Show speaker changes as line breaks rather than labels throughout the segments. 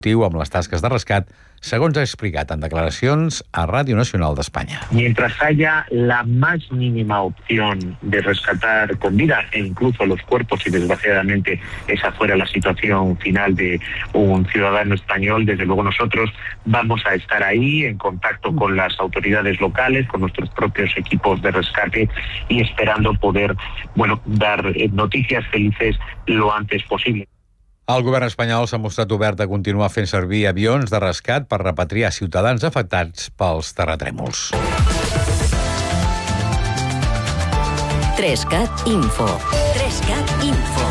amb les tasques de rescat, segons ha explicat en declaracions a Radio Nacional de España.
Mientras haya la más mínima opción de rescatar con vida e incluso los cuerpos, y desgraciadamente esa fuera la situación final de un ciudadano español, desde luego nosotros vamos a estar ahí en contacto con las autoridades locales, con nuestros propios equipos de rescate y esperando poder, dar noticias felices lo antes posible.
El govern espanyol s'ha mostrat obert a continuar fent servir avions de rescat per repatriar ciutadans afectats pels terratrèmols.
3CAT Info. 3CAT Info.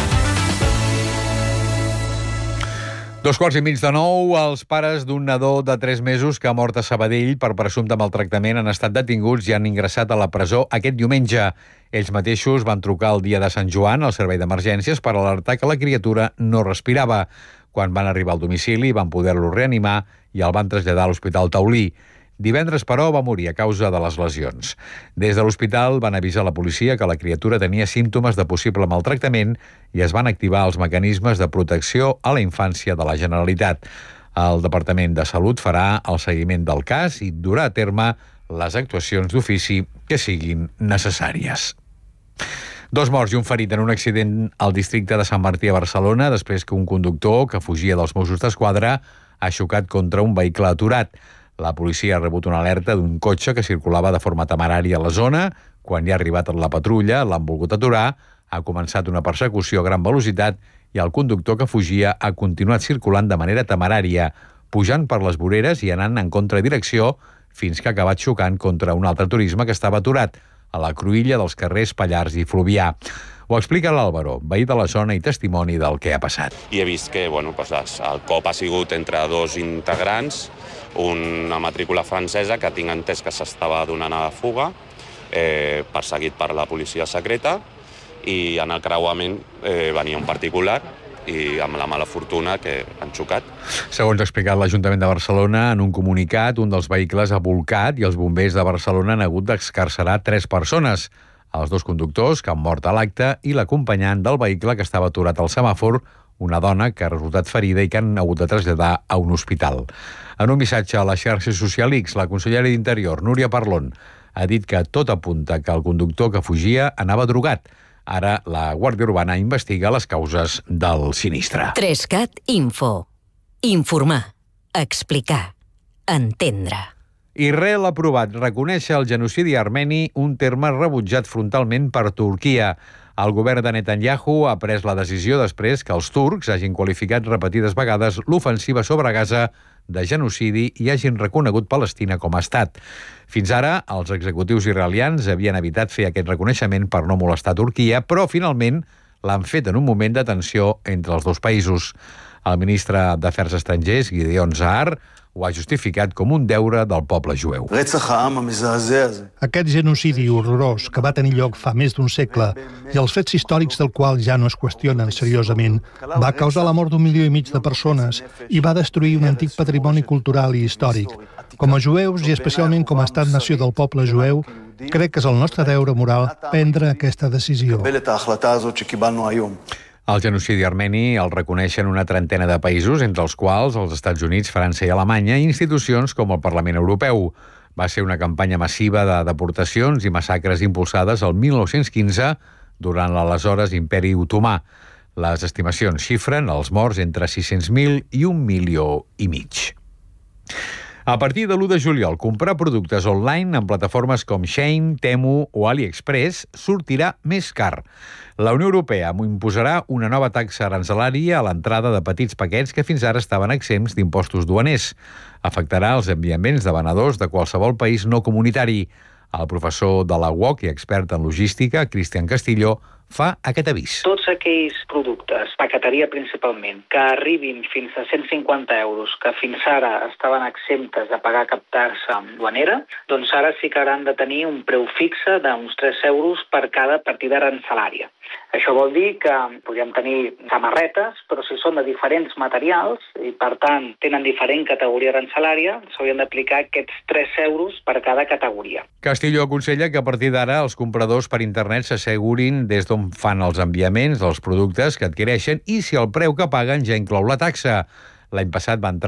8:30, els pares d'un nadó de 3 mesos que ha mort a Sabadell per presumpte maltractament han estat detinguts i han ingressat a la presó aquest diumenge. Ells mateixos van trucar el dia de Sant Joan al servei d'emergències per alertar que la criatura no respirava. Quan van arribar al domicili van poder-lo reanimar i el van traslladar a l'Hospital Taulí. Divendres, però, va morir a causa de les lesions. Des de l'hospital van avisar la policia que la criatura tenia símptomes de possible maltractament i es van activar els mecanismes de protecció a la infància de la Generalitat. El Departament de Salut farà el seguiment del cas i durà a terme les actuacions d'ofici que siguin necessàries. 2 morts i un ferit en un accident al districte de Sant Martí a Barcelona després que un conductor que fugia dels Mossos d'Esquadra ha xocat contra un vehicle aturat. La policia ha rebut una alerta d'un cotxe que circulava de forma temerària a la zona. Quan hi ha arribat la patrulla, l'han volgut aturar, ha començat una persecució a gran velocitat i el conductor que fugia ha continuat circulant de manera temerària, pujant per les voreres i anant en contradirecció fins que ha acabat xocant contra un altre turisme que estava aturat a la cruïlla dels carrers Pallars i Fluvià. Ho explica l'Àlvaro, veí de la zona i testimoni del que ha passat.
I he vist que el cop ha sigut entre 2 integrants, una matrícula francesa que tinc entès que s'estava donant a la fuga, perseguit per la policia secreta, i en el creuament venia un particular i amb la mala fortuna que han xocat.
Segons ha explicat l'Ajuntament de Barcelona, en un comunicat, un dels vehicles ha bolcat i els bombers de Barcelona han hagut d'excarcerar 3 persones. Els 2 conductors que han mort a l'acte i l'acompanyant del vehicle que estava aturat al semàfor, una dona que ha resultat ferida i que han hagut de traslladar a un hospital. En un missatge a la xarxa social X, la consellera d'Interior, Núria Parlon, ha dit que tot apunta que el conductor que fugia anava drogat. Ara la Guàrdia Urbana investiga les causes del sinistre.
3CAT Info. Informar, explicar, entendre.
Israel ha aprovat reconèixer el genocidi armeni, un terme rebutjat frontalment per Turquia. El govern de Netanyahu ha pres la decisió després que els turcs hagin qualificat repetides vegades l'ofensiva sobre Gaza de genocidi i hagin reconegut Palestina com a estat. Fins ara, els executius israelians havien evitat fer aquest reconeixement per no molestar Turquia, però finalment l'han fet en un moment de tensió entre els 2 països. El ministre d'Afers Estrangers, Gideon Saar, ho ha justificat com un deure del poble jueu.
Aquest genocidi horrorós que va tenir lloc fa més d'un segle i els fets històrics del qual ja no es qüestionen seriosament va causar la mort d'1,5 milió de persones i va destruir un antic patrimoni cultural i històric. Com a jueus i especialment com a estat-nació del poble jueu, crec que és el nostre deure moral prendre aquesta decisió.
El genocidi armeni el reconeixen una trentena de països, entre els quals els Estats Units, França i Alemanya, i institucions com el Parlament Europeu. Va ser una campanya massiva de deportacions i massacres impulsades el 1915 durant l'aleshores Imperi Otomà. Les estimacions xifren els morts entre 600.000 i 1,5 milions. A partir de l'1 de juliol, comprar productes online en plataformes com Shein, Temu o AliExpress sortirà més car. La Unió Europea imposarà una nova taxa aranzelària a l'entrada de petits paquets que fins ara estaven exempts d'impostos duaners. Afectarà els enviaments de venedors de qualsevol país no comunitari. El professor de la UOC i expert en logística, Cristian Castillo, fa aquest avís.
Tots aquells productes, paqueteria principalment, que arribin fins a 150 euros, que fins ara estaven exemptes de pagar cap taxa duanera, doncs ara sí que hauran de tenir un preu fixe d'uns 3 euros per cada partida arancelària. Això vol dir que podríem tenir samarretes, però si són de diferents materials i, per tant, tenen diferent categoria arancelària, s'haurien d'aplicar aquests 3 euros per cada categoria.
Castillo aconsella que a partir d'ara els compradors per internet s'assegurin des d'on fan els enviaments dels productes que adquireixen i si el preu que paguen ja inclou la taxa. L'any passat va entrar